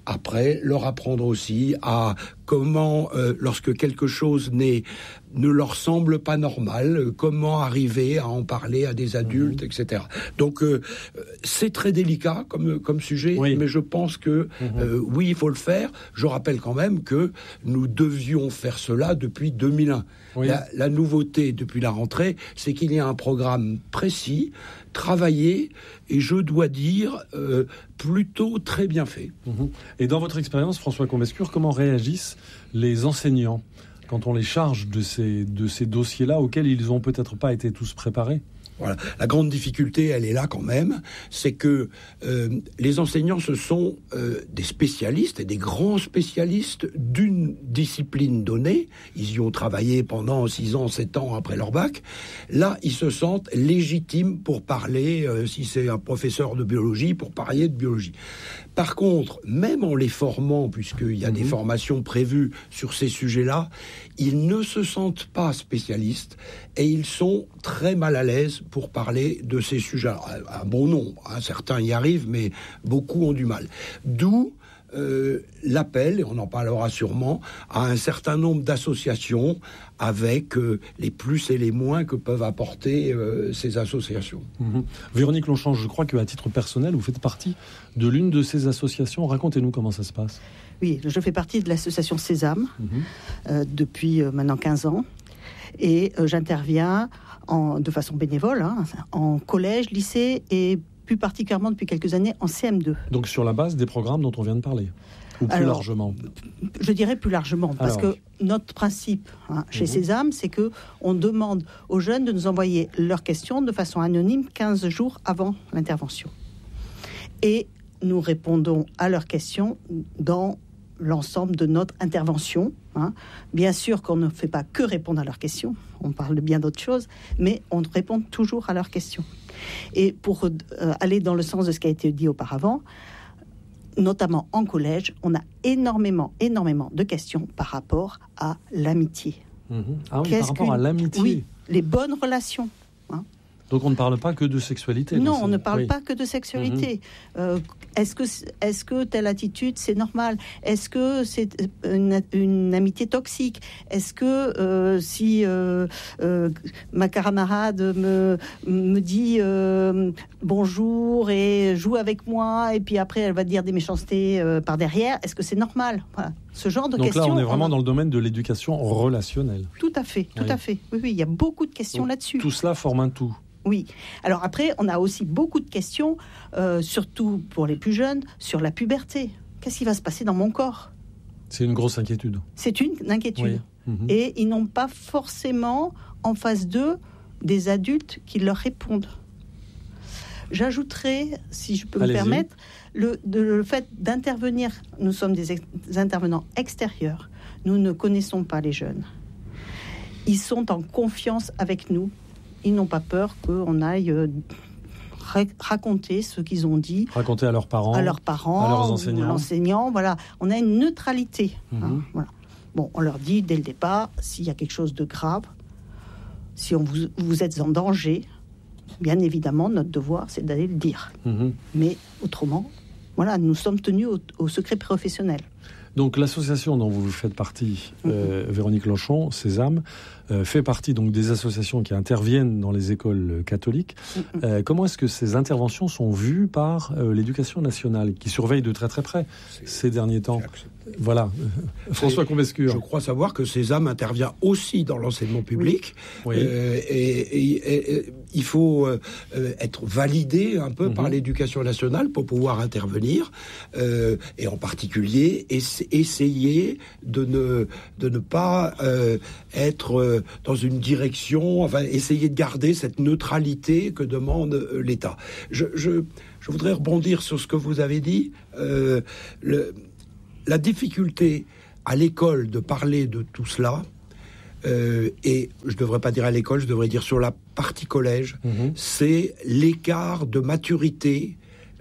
Speaker 11: après, leur apprendre aussi à comment, euh, lorsque quelque chose n'est, ne leur semble pas normal, euh, comment arriver à en parler à des adultes, mmh. et cetera. Donc, euh, c'est très délicat comme, comme sujet, oui. mais je pense que, mmh. euh, oui, il faut le faire. Je rappelle quand même que nous devions faire cela depuis deux mille un. Oui. La, la nouveauté depuis la rentrée, c'est qu'il y a un programme précis, travaillé, et je dois dire, euh, plutôt très bien fait.
Speaker 6: Mmh. Et dans votre expérience, François Combescure, comment réagissent les enseignants quand on les charge de ces, de ces dossiers-là auxquels ils n'ont peut-être pas été tous préparés ?
Speaker 11: Voilà. La grande difficulté, elle est là quand même, c'est que euh, les enseignants, ce sont euh, des spécialistes et des grands spécialistes d'une discipline donnée. Ils y ont travaillé pendant six ans, sept ans après leur bac. Là, ils se sentent légitimes pour parler, euh, si c'est un professeur de biologie, pour parler de biologie. Par contre, même en les formant, puisqu'il y a mmh. des formations prévues sur ces sujets-là, ils ne se sentent pas spécialistes et ils sont très mal à l'aise pour parler de ces sujets. Alors, un bon nombre, hein, certains y arrivent, mais beaucoup ont du mal. D'où euh, l'appel, et on en parlera sûrement, à un certain nombre d'associations avec euh, les plus et les moins que peuvent apporter euh, ces associations.
Speaker 6: Mmh. Véronique Longchamp, je crois qu'à titre personnel, vous faites partie de l'une de ces associations. Racontez-nous comment ça se passe.
Speaker 9: Oui, je fais partie de l'association Sésame mmh. euh, depuis euh, maintenant quinze ans. Et euh, j'interviens en, de façon bénévole hein, en collège, lycée et plus particulièrement depuis quelques années en C M deux.
Speaker 6: Donc sur la base des programmes dont on vient de parler, ou plus Alors, largement?
Speaker 9: Je dirais plus largement, parce Alors. que notre principe hein, chez mmh. Sésame, c'est que on demande aux jeunes de nous envoyer leurs questions de façon anonyme quinze jours avant l'intervention. Et nous répondons à leurs questions dans l'ensemble de notre intervention. Hein. Bien sûr qu'on ne fait pas que répondre à leurs questions, on parle de bien d'autres choses, mais on répond toujours à leurs questions. Et pour euh, aller dans le sens de ce qui a été dit auparavant, notamment en collège, on a énormément, énormément de questions par rapport à l'amitié.
Speaker 6: Mmh. Ah oui, Qu'est-ce par rapport à l'amitié.
Speaker 9: Oui, les bonnes relations. Hein.
Speaker 6: Donc on ne parle pas que de sexualité.
Speaker 9: Non, on ne parle oui. pas que de sexualité. Mmh. Euh, est-ce que, est-ce que telle attitude, c'est normal ? Est-ce que c'est une, une amitié toxique ? Est-ce que euh, si euh, euh, ma camarade me, me dit euh, bonjour et joue avec moi, et puis après elle va dire des méchancetés euh, par derrière, est-ce que c'est normal ? Voilà. Ce genre de
Speaker 6: Donc
Speaker 9: questions.
Speaker 6: Donc là, on est vraiment on... dans le domaine de l'éducation relationnelle.
Speaker 9: Tout à fait, tout oui. à fait. Oui, oui, il y a beaucoup de questions
Speaker 6: Donc,
Speaker 9: là-dessus.
Speaker 6: Tout cela forme un tout.
Speaker 9: Oui. Alors après, on a aussi beaucoup de questions, euh, surtout pour les plus jeunes, sur la puberté. Qu'est-ce qui va se passer dans mon corps ?
Speaker 6: C'est une grosse inquiétude.
Speaker 9: C'est une inquiétude.
Speaker 6: Oui. Mmh.
Speaker 9: Et ils n'ont pas forcément en face d'eux des adultes qui leur répondent. J'ajouterais, si je peux
Speaker 6: Allez-y.
Speaker 9: me permettre, le, de, le fait d'intervenir. Nous sommes des, ex, des intervenants extérieurs. Nous ne connaissons pas les jeunes. Ils sont en confiance avec nous. Ils n'ont pas peur qu'on aille euh, raconter ce qu'ils ont dit.
Speaker 6: Raconter à leurs parents.
Speaker 9: À leurs parents.
Speaker 6: À leurs enseignants.
Speaker 9: L'enseignant, voilà. On a une neutralité.
Speaker 6: Mmh.
Speaker 9: Hein, voilà. Bon, on leur dit dès le départ, s'il y a quelque chose de grave, si on vous, vous êtes en danger, bien évidemment, notre devoir, c'est d'aller le dire. Mmh. Mais autrement, voilà, nous sommes tenus au, au secret professionnel.
Speaker 6: Donc l'association dont vous faites partie, euh, Véronique Longchamp, Sésame, euh, fait partie donc des associations qui interviennent dans les écoles catholiques. Euh, comment est-ce que ces interventions sont vues par euh, l'éducation nationale, qui surveille de très très près c'est, ces derniers temps ? Voilà, François Combescure.
Speaker 11: Je crois savoir que Sésame intervient aussi dans l'enseignement public. Oui. Euh, et, et, et, et il faut euh, être validé un peu mmh. par l'éducation nationale pour pouvoir intervenir. Euh, et en particulier, essa- essayer de ne, de ne pas euh, être euh, dans une direction, enfin, essayer de garder cette neutralité que demande euh, l'État. Je, je, je voudrais rebondir sur ce que vous avez dit. Euh, le... La difficulté à l'école de parler de tout cela, euh, et je ne devrais pas dire à l'école, je devrais dire sur la partie collège, mmh. c'est l'écart de maturité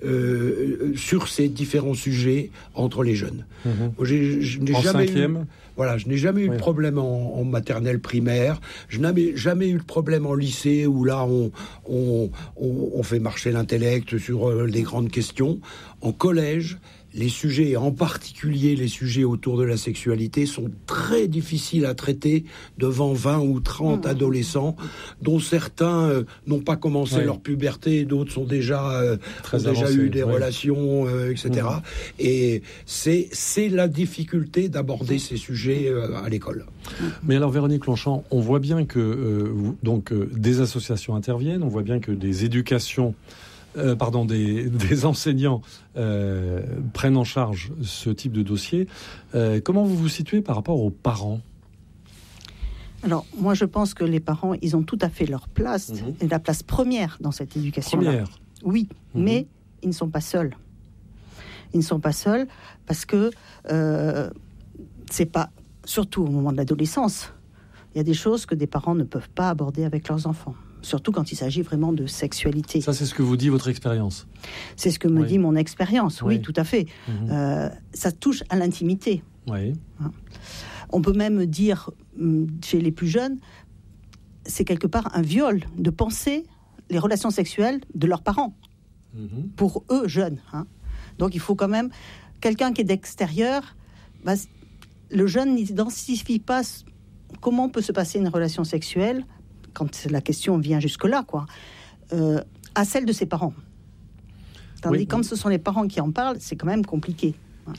Speaker 11: euh, sur ces différents sujets entre les jeunes. Mmh. J'ai, je n'ai
Speaker 6: en
Speaker 11: jamais
Speaker 6: cinquième
Speaker 11: eu, voilà, je n'ai jamais eu oui. de problème en, en maternelle primaire, je n'ai jamais eu de problème en lycée où là on, on, on, on fait marcher l'intellect sur euh, les grandes questions. En collège, les sujets, en particulier les sujets autour de la sexualité, sont très difficiles à traiter devant vingt ou trente mmh. adolescents, dont certains euh, n'ont pas commencé oui. leur puberté, d'autres sont déjà, euh, ont déjà avancé, eu des oui. relations, euh, et cetera. Mmh. Et c'est, c'est la difficulté d'aborder ces sujets euh, à l'école.
Speaker 6: Mais alors, Véronique Longchamp, on voit bien que euh, donc, euh, des associations interviennent, on voit bien que des éducations Euh, pardon, des, des enseignants euh, prennent en charge ce type de dossier. Euh, comment vous vous situez par rapport aux parents ?
Speaker 9: Alors, moi, je pense que les parents, ils ont tout à fait leur place, mmh. et la place première dans cette éducation-là.
Speaker 6: Première.
Speaker 9: Oui, mmh. mais ils ne sont pas seuls. Ils ne sont pas seuls parce que euh, c'est pas, surtout au moment de l'adolescence, il y a des choses que des parents ne peuvent pas aborder avec leurs enfants. Surtout quand il s'agit vraiment de sexualité.
Speaker 6: Ça, c'est ce que vous dit votre expérience.
Speaker 9: C'est ce que me
Speaker 6: oui.
Speaker 9: dit mon expérience, oui, oui tout à fait.
Speaker 6: Mmh.
Speaker 9: Euh, ça touche à l'intimité.
Speaker 6: Oui.
Speaker 9: Hein. On peut même dire, chez les plus jeunes, c'est quelque part un viol de penser les relations sexuelles de leurs parents, mmh. pour eux, jeunes. Hein. Donc il faut quand même... Quelqu'un qui est d'extérieur, bah, le jeune n'identifie pas comment peut se passer une relation sexuelle quand la question vient jusque-là, quoi, euh, à celle de ses parents. Tandis oui. quand ce sont les parents qui en parlent, c'est quand même compliqué.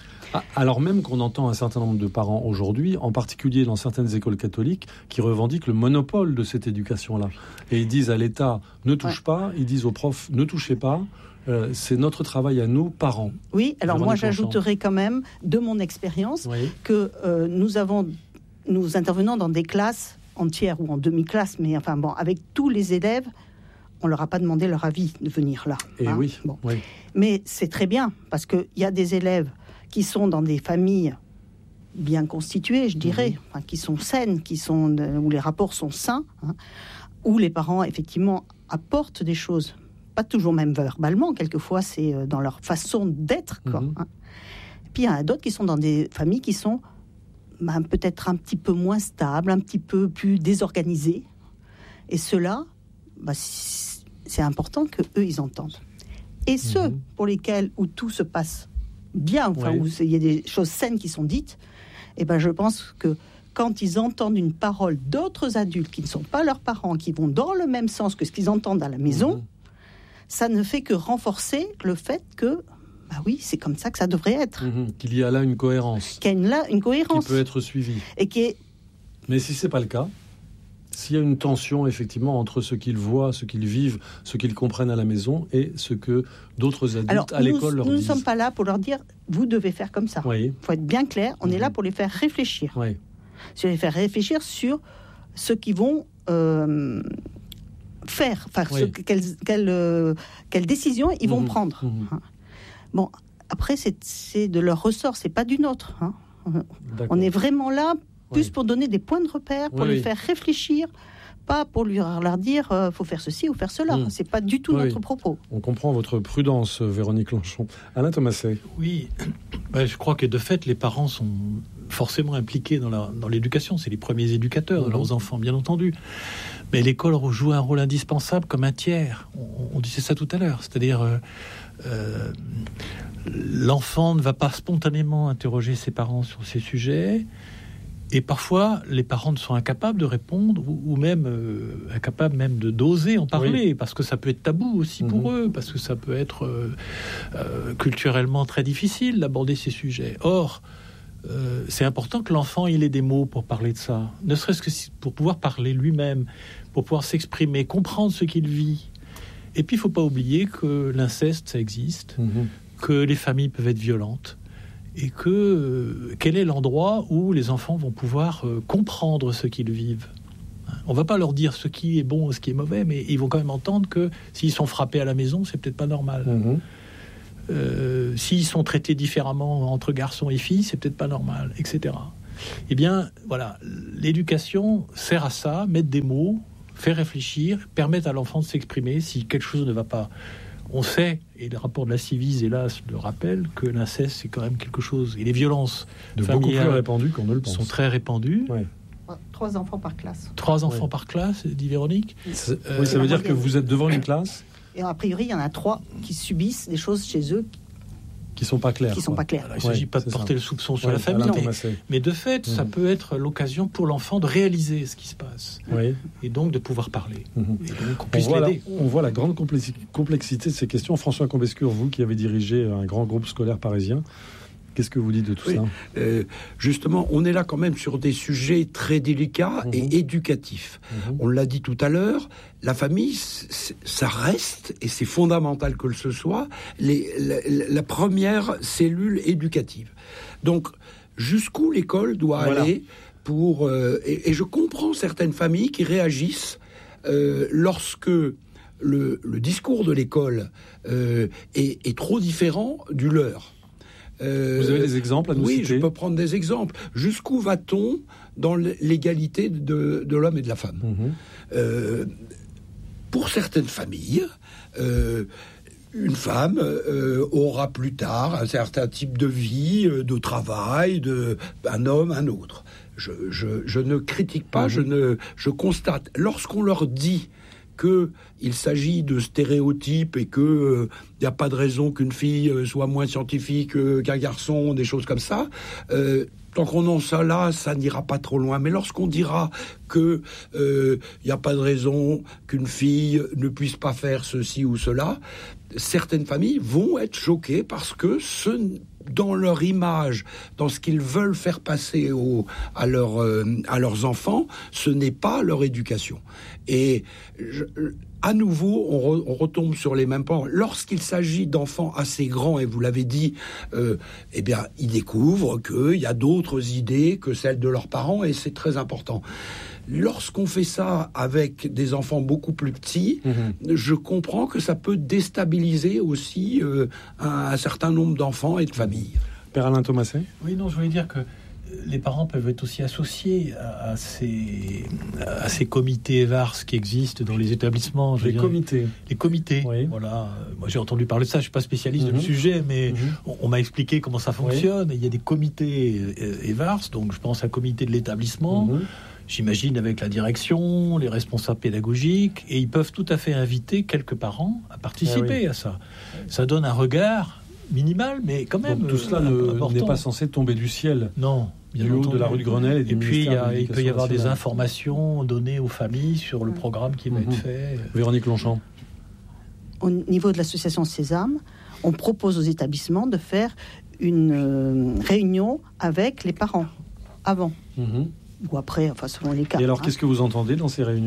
Speaker 6: Alors même qu'on entend un certain nombre de parents aujourd'hui, en particulier dans certaines écoles catholiques, qui revendiquent le monopole de cette éducation-là. Et ils disent à l'État, ne touche ouais. pas, ils disent aux profs, ne touchez pas, euh, c'est notre travail à nous, parents.
Speaker 9: Oui, alors moi j'ajouterais quand même, de mon expérience, oui. que euh, nous avons, nous intervenons dans des classes entière ou en demi-classe, mais enfin bon, avec tous les élèves, on leur a pas demandé leur avis de venir là.
Speaker 6: Et hein oui,
Speaker 9: bon.
Speaker 6: oui.
Speaker 9: Mais c'est très bien, parce qu'il y a des élèves qui sont dans des familles bien constituées, je dirais, mmh. enfin, qui sont saines, qui sont, où les rapports sont sains, hein, où les parents, effectivement, apportent des choses, pas toujours même verbalement, quelquefois c'est dans leur façon d'être, quoi. Mmh. Hein. Puis il y en a d'autres qui sont dans des familles qui sont Ben, peut-être un petit peu moins stable, un petit peu plus désorganisé. Et ceux-là, ben, c'est important qu'eux, ils entendent. Et mmh. ceux pour lesquels, où tout se passe bien, enfin, oui. où il y a des choses saines qui sont dites, eh ben, je pense que quand ils entendent une parole d'autres adultes qui ne sont pas leurs parents, qui vont dans le même sens que ce qu'ils entendent à la maison, mmh. ça ne fait que renforcer le fait que ah oui, c'est comme ça que ça devrait être.
Speaker 6: Mmh, qu'il y a là une cohérence.
Speaker 9: Qu'il y a une, là, une cohérence.
Speaker 6: Qui peut être suivie.
Speaker 9: Et qui est...
Speaker 6: Mais si ce n'est pas le cas, s'il y a une tension, effectivement, entre ce qu'ils voient, ce qu'ils vivent, ce qu'ils comprennent à la maison et ce que d'autres adultes Alors, à
Speaker 9: nous,
Speaker 6: l'école leur
Speaker 9: nous
Speaker 6: disent.
Speaker 9: Nous ne sommes pas là pour leur dire « vous devez faire comme ça oui. ». Il faut être bien clair, on mmh. est là pour les faire réfléchir.
Speaker 6: Oui.
Speaker 9: C'est les faire réfléchir sur ce qu'ils vont... Euh, faire, enfin, oui. ce, quelles, quelles, euh, quelles décisions ils vont mmh. prendre. Mmh. Bon, après, c'est, c'est de leur ressort, c'est pas du nôtre. Hein. On est vraiment là, plus oui. pour donner des points de repère, pour oui, les oui. faire réfléchir, pas pour leur, leur dire euh, faut faire ceci ou faire cela. Mmh. C'est pas du tout oui. notre propos.
Speaker 6: On comprend votre prudence, Véronique Longchamp. Alain Thomaset.
Speaker 10: Oui, ben, je crois que de fait, les parents sont forcément impliqués dans, la, dans l'éducation. C'est les premiers éducateurs mmh. de leurs enfants, bien entendu. Mais l'école joue un rôle indispensable comme un tiers. On, on disait ça tout à l'heure, c'est-à-dire... Euh, Euh, l'enfant ne va pas spontanément interroger ses parents sur ces sujets et parfois les parents sont incapables de répondre ou, ou même euh, incapables même de d'oser en parler oui. parce que ça peut être tabou aussi mmh. pour eux, parce que ça peut être euh, euh, culturellement très difficile d'aborder ces sujets. Or euh, c'est important que l'enfant il ait des mots pour parler de ça, ne serait-ce que pour pouvoir parler lui-même, pour pouvoir s'exprimer, comprendre ce qu'il vit. Et puis, il ne faut pas oublier que l'inceste, ça existe, mmh. que les familles peuvent être violentes, et que euh, quel est l'endroit où les enfants vont pouvoir euh, comprendre ce qu'ils vivent. On ne va pas leur dire ce qui est bon et ce qui est mauvais, mais ils vont quand même entendre que s'ils sont frappés à la maison, c'est peut-être pas normal. Mmh. Euh, s'ils sont traités différemment entre garçons et filles, c'est peut-être pas normal, et cetera. Eh bien, voilà, l'éducation sert à ça, mettre des mots, faire réfléchir, permettre à l'enfant de s'exprimer si quelque chose ne va pas. On sait, et le rapport de la Civise, hélas, le rappelle, que l'inceste, c'est quand même quelque chose... Et les violences
Speaker 6: de beaucoup plus répandues qu'on ne le pense.
Speaker 10: Sont très répandues.
Speaker 6: Ouais.
Speaker 9: Trois enfants par classe.
Speaker 10: Trois enfants ouais. par classe, dit Véronique.
Speaker 6: Euh, oui, ça veut dire que vous êtes devant une classe.
Speaker 9: Et a priori, il y en a trois qui subissent des choses chez eux
Speaker 6: qui sont pas clairs.
Speaker 9: Qui sont pas clairs.
Speaker 10: Alors, il ne s'agit
Speaker 6: ouais,
Speaker 10: pas de porter
Speaker 6: ça.
Speaker 10: le soupçon sur
Speaker 6: ouais,
Speaker 10: la famille, mais, mais de fait, mmh. ça peut être l'occasion pour l'enfant de réaliser ce qui se passe.
Speaker 6: Oui.
Speaker 10: Et donc de pouvoir parler. Mmh. Et donc qu'on
Speaker 6: on,
Speaker 10: puisse
Speaker 6: voit
Speaker 10: l'aider.
Speaker 6: La, on voit la grande complexité de ces questions. François Combescure, vous qui avez dirigé un grand groupe scolaire parisien, qu'est-ce que vous dites de tout
Speaker 11: oui.
Speaker 6: ça
Speaker 11: euh, Justement, on est là quand même sur des sujets très délicats mmh. et éducatifs. Mmh. On l'a dit tout à l'heure, la famille, ça reste, et c'est fondamental que ce soit, les, la, la première cellule éducative. Donc, jusqu'où l'école doit voilà. aller pour... Euh, et, et je comprends certaines familles qui réagissent euh, lorsque... Le, le discours de l'école euh, est, est trop différent du leur.
Speaker 6: Euh, Vous avez des exemples à nous
Speaker 11: oui,
Speaker 6: citer ?
Speaker 11: Oui, je peux prendre des exemples. Jusqu'où va-t-on dans l'égalité de, de l'homme et de la femme ? mmh. euh, Pour certaines familles, euh, une femme euh, aura plus tard un certain type de vie, euh, de travail, de, un homme, un autre. Je, je, je ne critique pas, mmh. je, ne, je constate. Lorsqu'on leur dit qu'il s'agit de stéréotypes et qu'il n'y euh, a pas de raison qu'une fille euh, soit moins scientifique euh, qu'un garçon, des choses comme ça, euh, tant qu'on en ça là, ça n'ira pas trop loin. Mais lorsqu'on dira qu'il n'y euh, a pas de raison qu'une fille ne puisse pas faire ceci ou cela, certaines familles vont être choquées parce que ce dans leur image, dans ce qu'ils veulent faire passer au, à, leur, euh, à leurs enfants, ce n'est pas leur éducation. Et je, à nouveau, on, re, on retombe sur les mêmes points. Lorsqu'il s'agit d'enfants assez grands, et vous l'avez dit, euh, eh bien, ils découvrent qu'il y a d'autres idées que celles de leurs parents, et c'est très important. Lorsqu'on fait ça avec des enfants beaucoup plus petits, mmh. je comprends que ça peut déstabiliser aussi euh, un, un certain nombre d'enfants et de familles.
Speaker 6: Père Alain Thomaset ?
Speaker 10: Oui, non, je voulais dire que les parents peuvent être aussi associés à, à, ces, à ces comités E V A R S qui existent dans les établissements.
Speaker 6: Les
Speaker 10: dire,
Speaker 6: comités.
Speaker 10: Les comités, oui. Voilà. Moi, j'ai entendu parler de ça, je ne suis pas spécialiste mmh. du sujet, mais mmh. on, on m'a expliqué comment ça fonctionne. Oui. Il y a des comités E V A R S, donc je pense à un comité de l'établissement, mmh. j'imagine avec la direction, les responsables pédagogiques, et ils peuvent tout à fait inviter quelques parents à participer ah oui. à ça. Ça donne un regard minimal, mais quand même.
Speaker 6: Donc, tout cela euh, n'est pas censé tomber du ciel.
Speaker 10: Non.
Speaker 6: Du haut de la rue de Grenelle et du
Speaker 10: Et puis, il, y a, il peut y avoir
Speaker 6: nationale.
Speaker 10: Des informations données aux familles sur le programme qui va mmh. être fait.
Speaker 6: Véronique Longchamp.
Speaker 9: Au niveau de l'association Sésame, on propose aux établissements de faire une euh, réunion avec les parents, avant. Mmh. Ou après, enfin selon les cas.
Speaker 6: Et alors,
Speaker 9: hein.
Speaker 6: qu'est-ce que vous entendez dans ces réunions ?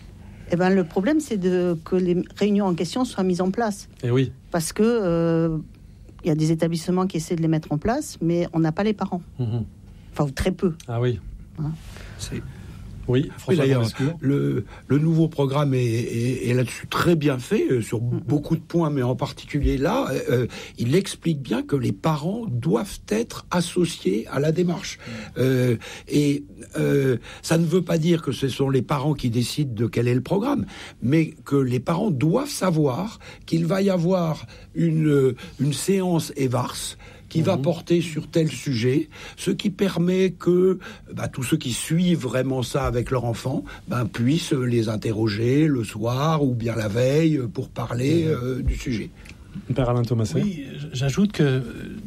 Speaker 9: Eh ben, le problème, c'est de, que les réunions en question soient mises en place.
Speaker 6: Eh oui.
Speaker 9: Parce que euh, il y a des établissements qui essaient de les mettre en place, mais on n'a pas les parents. Mmh. Enfin, ou très peu.
Speaker 6: Ah oui.
Speaker 9: Hein.
Speaker 11: C'est...
Speaker 6: Oui,
Speaker 11: oui, d'ailleurs, le, le nouveau programme est, est, est là-dessus très bien fait, euh, sur mmh. beaucoup de points, mais en particulier là, euh, il explique bien que les parents doivent être associés à la démarche. Mmh. Euh, et euh, ça ne veut pas dire que ce sont les parents qui décident de quel est le programme, mais que les parents doivent savoir qu'il va y avoir une, une séance E V A R S qui mmh. va porter sur tel sujet, ce qui permet que bah, tous ceux qui suivent vraiment ça avec leur enfant bah, puissent les interroger le soir ou bien la veille pour parler mmh. euh, du sujet.
Speaker 6: Père Alain Thomaset.
Speaker 10: Oui, j'ajoute que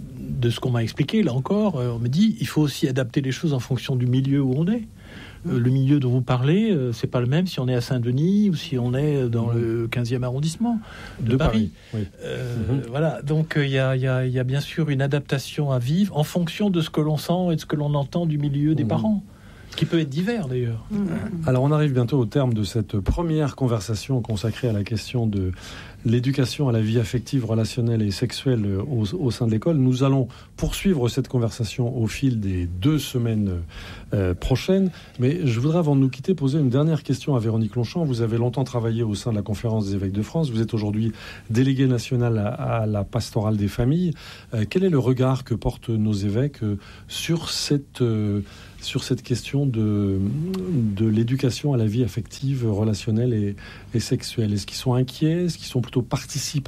Speaker 10: de ce qu'on m'a expliqué, là encore, on me dit il faut aussi adapter les choses en fonction du milieu où on est. Euh, le milieu dont vous parlez, euh, c'est pas le même si on est à Saint-Denis ou si on est dans mmh. le quinzième arrondissement de, de Paris. Paris. Oui. Euh, mmh. Voilà, donc il euh, y, y, y a bien sûr une adaptation à vivre en fonction de ce que l'on sent et de ce que l'on entend du milieu des mmh. parents. Ce qui peut être divers d'ailleurs. Mmh.
Speaker 6: Alors on arrive bientôt au terme de cette première conversation consacrée à la question de l'éducation à la vie affective, relationnelle et sexuelle au, au sein de l'école. Nous allons poursuivre cette conversation au fil des deux semaines euh, prochaines. Mais je voudrais, avant de nous quitter, poser une dernière question à Véronique Longchamp. Vous avez longtemps travaillé au sein de la Conférence des évêques de France. Vous êtes aujourd'hui déléguée nationale à, à la pastorale des familles. Euh, quel est le regard que portent nos évêques euh, sur cette... Euh, sur cette question de, de l'éducation à la vie affective, relationnelle et, et sexuelle. Est-ce qu'ils sont inquiets ? Est-ce qu'ils sont plutôt participatifs ?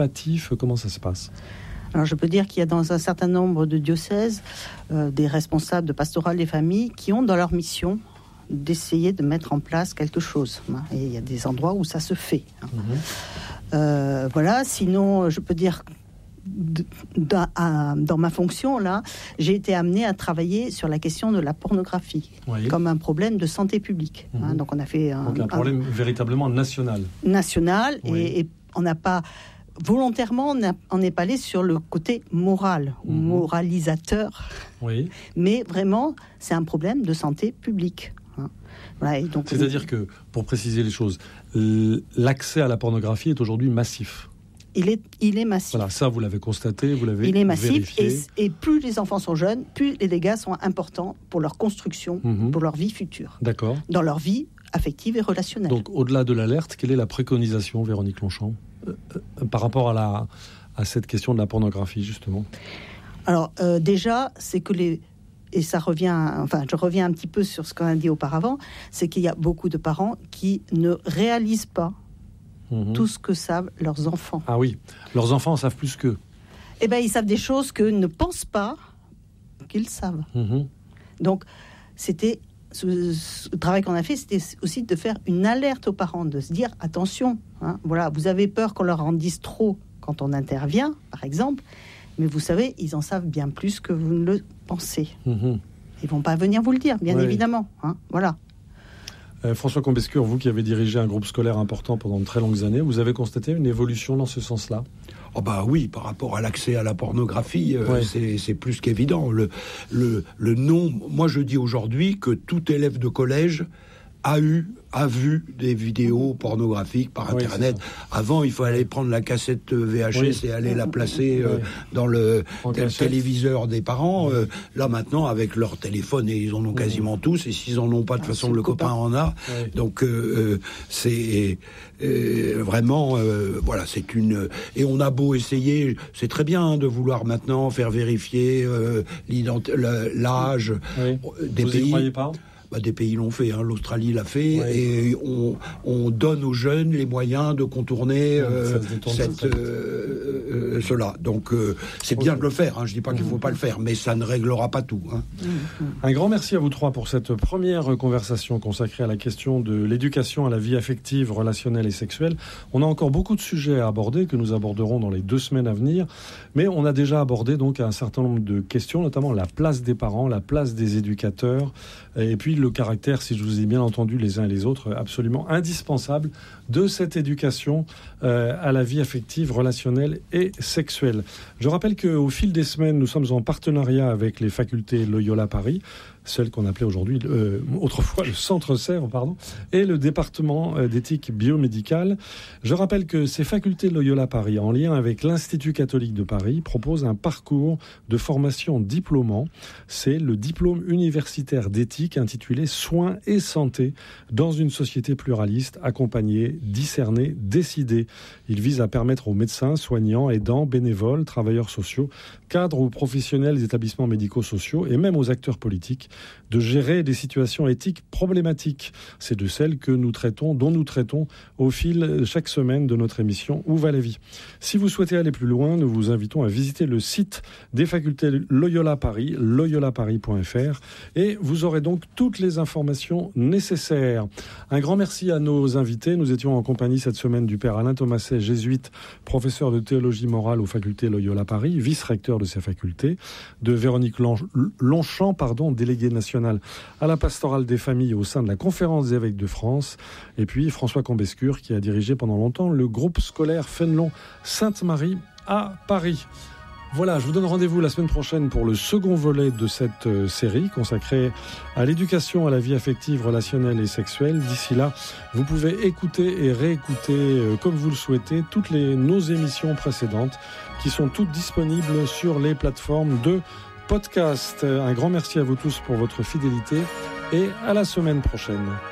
Speaker 6: Comment ça se passe ?
Speaker 9: Alors je peux dire qu'il y a dans un certain nombre de diocèses euh, des responsables de pastorale des familles qui ont dans leur mission d'essayer de mettre en place quelque chose. Et il y a des endroits où ça se fait. Mmh. Euh, voilà, sinon je peux dire de, de, à, dans ma fonction, là, j'ai été amenée à travailler sur la question de la pornographie, oui. comme un problème de santé publique. Mmh. Hein, donc on a fait un,
Speaker 6: donc un problème un, véritablement national.
Speaker 9: National, oui. et, et on n'a pas... Volontairement, on n'est pas allé sur le côté moral, ou mmh. moralisateur. Oui. Mais vraiment, c'est un problème de santé publique. Hein. Voilà, et donc,
Speaker 6: c'est-à-dire que, pour préciser les choses, l'accès à la pornographie est aujourd'hui massif.
Speaker 9: Il est, il est massif.
Speaker 6: Voilà, ça, vous l'avez constaté, vous l'avez
Speaker 9: Il est massif,
Speaker 6: vérifié.
Speaker 9: Et, et plus les enfants sont jeunes, plus les dégâts sont importants pour leur construction, mmh. pour leur vie future.
Speaker 6: D'accord.
Speaker 9: Dans leur vie affective et relationnelle.
Speaker 6: Donc, au-delà de l'alerte, quelle est la préconisation, Véronique Longchamp, euh, euh, par rapport à, la, à cette question de la pornographie, justement?
Speaker 9: Alors, euh, déjà, c'est que les... Et ça revient, enfin, je reviens un petit peu sur ce qu'on a dit auparavant, c'est qu'il y a beaucoup de parents qui ne réalisent pas mmh. tout ce que savent leurs enfants.
Speaker 6: Ah oui, leurs enfants en savent plus qu'eux.
Speaker 9: Eh bien, ils savent des choses qu'eux ne pensent pas qu'ils savent. Mmh. Donc, c'était... Ce, ce travail qu'on a fait, c'était aussi de faire une alerte aux parents, de se dire, attention, hein, voilà, vous avez peur qu'on leur en dise trop quand on intervient, par exemple, mais vous savez, ils en savent bien plus que vous ne le pensez. Mmh. Ils vont pas venir vous le dire, bien ouais. évidemment. Hein, voilà.
Speaker 6: Euh, François Combescure, vous qui avez dirigé un groupe scolaire important pendant de très longues années, vous avez constaté une évolution dans ce sens-là?
Speaker 11: Oh bah oui, par rapport à l'accès à la pornographie, euh, ouais. c'est, c'est plus qu'évident. Le, le, le nom, moi je dis aujourd'hui que tout élève de collège a eu, a vu des vidéos pornographiques par oui, Internet. Avant, il fallait prendre la cassette V H S oui. et aller la placer euh, oui. dans le t- téléviseur des parents. Euh, là, maintenant, avec leur téléphone, et ils en ont quasiment oui. tous, et s'ils en ont pas, de toute ah, façon, le copain, copain en a. Oui. Donc, euh, c'est euh, vraiment, euh, voilà, c'est une... Et on a beau essayer, c'est très bien hein, de vouloir maintenant faire vérifier euh, l'âge
Speaker 6: oui.
Speaker 11: des
Speaker 6: Vous
Speaker 11: pays.
Speaker 6: Vous y croyez pas?
Speaker 11: Bah, des pays l'ont fait, hein. L'Australie l'a fait, ouais. et on, on donne aux jeunes les moyens de contourner euh, cette, euh, euh, cela. Donc euh, c'est okay. bien de le faire, hein. Je ne dis pas qu'il ne faut pas le faire, mais ça ne réglera pas tout. Hein.
Speaker 6: Un grand merci à vous trois pour cette première conversation consacrée à la question de l'éducation à la vie affective, relationnelle et sexuelle. On a encore beaucoup de sujets à aborder, que nous aborderons dans les deux semaines à venir, mais on a déjà abordé donc un certain nombre de questions, notamment la place des parents, la place des éducateurs, et puis le caractère, si je vous ai bien entendu les uns et les autres, absolument indispensable de cette éducation euh, à la vie affective, relationnelle et sexuelle. Je rappelle qu'au fil des semaines, nous sommes en partenariat avec les facultés Loyola Paris, celle qu'on appelait aujourd'hui, euh, autrefois le Centre Sèvres, pardon, et le département d'éthique biomédicale. Je rappelle que ces facultés Loyola Paris, en lien avec l'Institut catholique de Paris, proposent un parcours de formation diplômant. C'est le diplôme universitaire d'éthique intitulé Soins et santé dans une société pluraliste, accompagnée, discernée, décidée. Il vise à permettre aux médecins, soignants, aidants, bénévoles, travailleurs sociaux, cadres ou professionnels des établissements médico-sociaux et même aux acteurs politiques de gérer des situations éthiques problématiques. C'est de celles que nous traitons, dont nous traitons au fil chaque semaine de notre émission Où va la vie ? Si vous souhaitez aller plus loin, nous vous invitons à visiter le site des facultés Loyola Paris, loyola paris point f r, et vous aurez donc toutes les informations nécessaires. Un grand merci à nos invités. Nous étions en compagnie cette semaine du père Alain Thomasset, jésuite, professeur de théologie morale aux facultés Loyola Paris, vice-recteur de ces facultés, de Véronique Longchamp, pardon, déléguée nationale à la pastorale des familles au sein de la Conférence des évêques de France, et puis François Combescure qui a dirigé pendant longtemps le groupe scolaire Fénelon-Sainte-Marie à Paris. Voilà, je vous donne rendez-vous la semaine prochaine pour le second volet de cette euh, série consacrée à l'éducation à la vie affective, relationnelle et sexuelle. D'ici là, vous pouvez écouter et réécouter euh, comme vous le souhaitez toutes les, nos émissions précédentes qui sont toutes disponibles sur les plateformes de podcast. Un grand merci à vous tous pour votre fidélité et à la semaine prochaine.